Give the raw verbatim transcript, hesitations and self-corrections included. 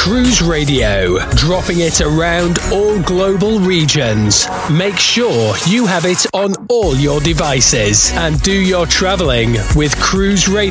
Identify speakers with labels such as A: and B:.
A: Cruise Radio, dropping it around all global regions. Make sure you have it on all your devices and do your traveling with Cruise Radio.